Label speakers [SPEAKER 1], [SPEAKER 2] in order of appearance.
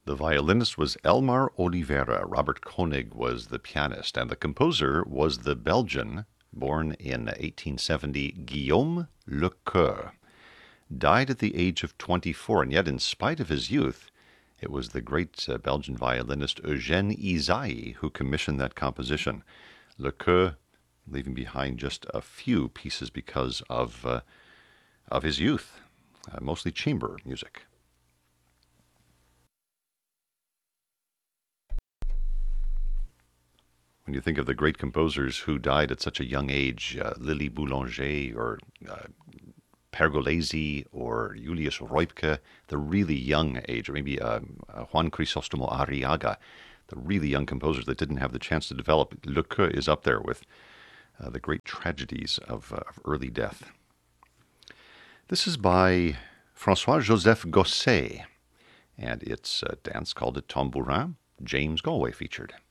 [SPEAKER 1] The violinist was Elmar Oliveira. Robert Koenig was the pianist, and the composer was the Belgian, born in 1870, Guillaume Lecoeur. Died at the age of 24, and yet in spite of his youth, it was the great Belgian violinist Eugène Ysaÿe who commissioned that composition. Lecoeur leaving behind just a few pieces because of his youth, mostly chamber music. When you think of the great composers who died at such a young age, Lily Boulanger or Pergolesi or Julius Reupke, the really young age, or maybe Juan Crisostomo Arriaga, the really young composers that didn't have the chance to develop. Lecoeur is up there with the great tragedies of early death. This is by François-Joseph Gosset, and it's a dance called a tambourin. James Galway featured.